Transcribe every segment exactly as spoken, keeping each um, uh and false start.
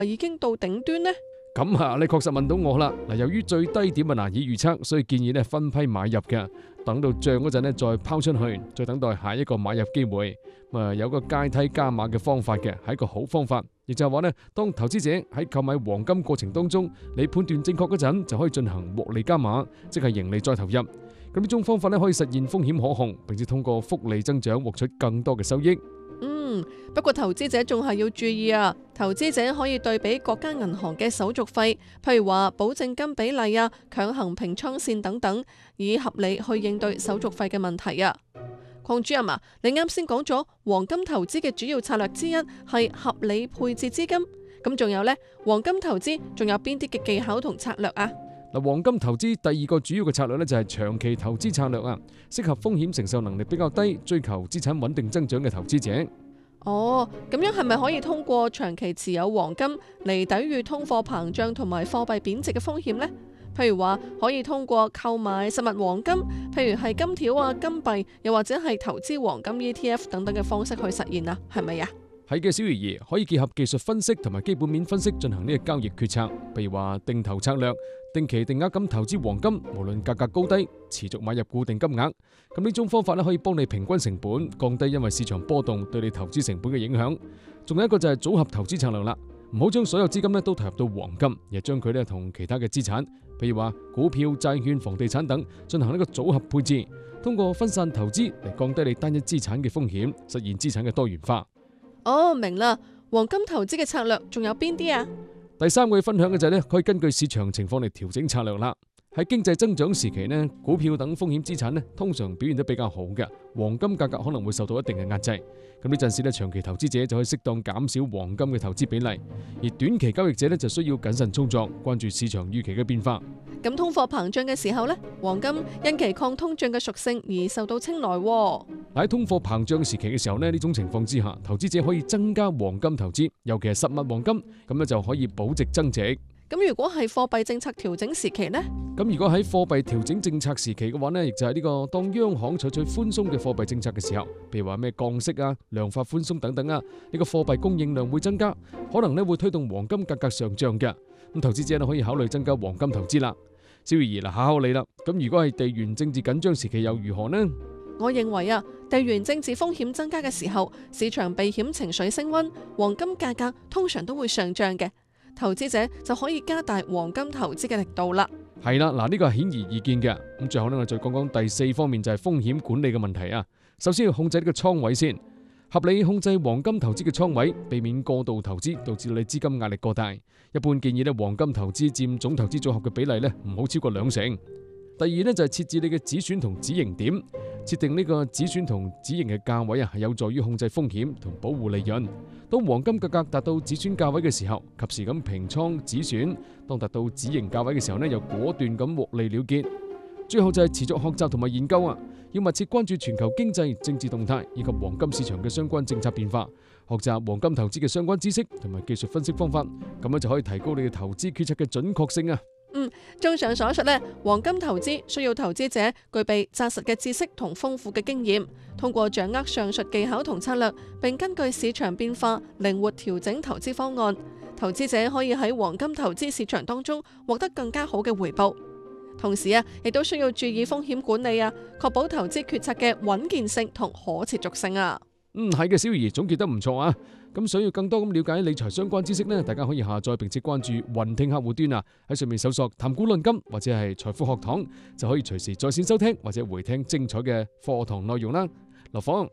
已經到頂端呢？ 咁啊，你確實問到我啦。嗱，由於最低點啊難以預測，所以建議咧分批買入嘅，等到漲嗰陣咧再拋出去，再等待下一個買入機會。咁啊，有個階梯加碼嘅方法嘅，係一個好方法。亦就係話咧，當投資者喺購買黃金過程當中，你判斷正確嗰陣，就可以進行獲利加碼，即係盈利再投入。咁呢種方法咧可以實現風險可控，並且通過複利增長獲取更多嘅收益。 嗯，不過投資者仲係要注意啊！投資者可以對比各間銀行嘅手續費，譬如話保證金比例啊、強行平倉線等等，以合理去應對手續費嘅問題啊。鄺主任啊，你啱先講咗黃金投資嘅主要策略之一係合理配置資金，咁仲有呢？黃金投資仲有邊啲嘅技巧同策略啊？ 嗱，黃金投資第二個主要嘅策略咧就係長期投資策略啊，適合風險承受能力比較低、追求資產穩定增長嘅投資者。 哦，咁樣係咪可以通過長期持有黃金嚟抵禦通貨膨脹同埋貨幣貶值嘅風險呢？譬如話可以通過購買實物黃金，譬如係金條啊、金幣，又或者係投資黃金 E T F 等等嘅方式去實現啊，係咪啊？ 係嘅，小魚兒可以結合技術分析同埋基本面分析進行呢個交易決策，譬如話定投策略，定期定額咁投資黃金，無論價格高低，持續買入固定金額。咁呢種方法咧可以幫你平均成本，降低因為市場波動對你投資成本嘅影響。仲有一個就係組合投資策略啦，唔好將所有資金咧都投入到黃金，而係將佢咧同其他嘅資產，譬如話股票、債券、房地產等進行一個組合配置，通過分散投資嚟降低你單一資產嘅風險，實現資產嘅多元化。 哦，明啦，黃金投資嘅策略仲有邊啲啊？ 第三個要分享嘅就係咧，可以根據市場情況嚟調整策略啦。喺經濟增長時期呢，股票等風險資產呢通常表現得比較好嘅，黃金價格可能會受到一定嘅壓制。咁呢陣時呢，長期投資者就可以適當減少黃金嘅投資比例，而短期交易者呢就需要謹慎操作，關注市場預期嘅變化。 咁通貨膨脹嘅時候呢，黃金因其抗通脹嘅屬性而受到青睞。 喺通貨膨脹時期嘅時候呢，呢種情況之下，投資者可以增加黃金投資，尤其係實物黃金，咁咧就可以保值增值。 咁如果係貨幣政策調整時期呢？ 咁如果喺貨幣調整政策時期嘅話呢，亦就係呢個當央行採取寬鬆嘅貨幣政策嘅時候，譬如話咩降息啊、量化寬鬆等等啊，呢個貨幣供應量會增加，可能咧會推動黃金價格上漲嘅。咁投資者咧可以考慮增加黃金投資啦。小魚兒嗱，考考你啦。咁如果係地緣政治緊張時期又如何呢？ 我認為啊，地緣政治風險增加嘅時候，市場避險情緒升溫，黃金價格通常都會上漲嘅。投資者就可以加大黃金投資嘅力度啦。 係啦，嗱，呢個係顯而易見嘅。咁最後呢，我再講講第四方面，就係風險管理嘅問題啊。首先要控制呢個倉位先，合理控制黃金投資嘅倉位，避免過度投資導致到你資金壓力過大。一般建議呢，黃金投資佔總投資組合嘅比例呢唔好超過兩成。第二呢，就係設置你嘅止損同止盈點，設定呢個止損同止盈嘅價位啊，係有助於控制風險同保護利潤。當黃金價格達到止損價位嘅時候，及時咁平倉止損；當達到止盈價位嘅時候呢，又果斷咁獲利了結。最後就係持續學習同埋研究啊，要密切關注全球經濟、政治動態以及黃金市場嘅相關政策變化，學習黃金投資嘅相關知識同埋技術分析方法，咁樣就可以提高你嘅投資決策嘅準確性啊。 嗯，綜上所述呢，黃金投資需要投資者具備紮實嘅知識同豐富嘅經驗，通過掌握上述技巧同策略，並根據市場變化靈活調整投資方案，投資者可以喺黃金投資市場當中獲得更加好嘅回報。同時啊，亦都需要注意風險管理啊，確保投資決策嘅穩健性同可持續性啊。 嗯，係嘅，小魚兒總結得唔錯啊。咁想要更多咁了解理財相關知識呢，大家可以下載並且關注雲聽客戶端啊，喺上面搜索談股論金或者係財富學堂，就可以隨時在線收聽或者回聽精彩嘅課堂內容啦。劉芳，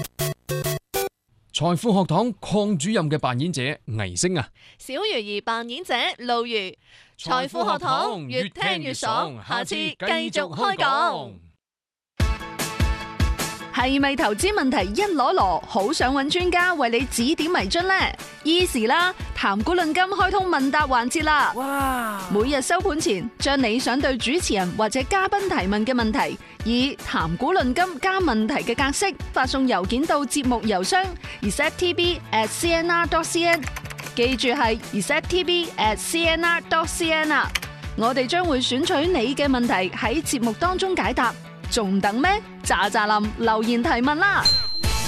財富學堂鄺主任嘅扮演者倪星啊， 小魚兒扮演者露如，財富學堂越聽越爽，下次繼續開講。 係咪投資問題一籮籮，好想揾專家為你指點迷津呢？Easy 啦，談股論金開通問答環節啦！哇！每日收盤前，將你想對主持人或者嘉賓提問嘅問題，以談股論金加問題嘅格式發送郵件到節目郵箱 r e c e p t b at c n r dot c n， 記住係 r e c e p t b at c n r dot c n 啊！我哋將會選取你嘅問題喺節目當中解答。仲等咩？喳喳林留言提問啦！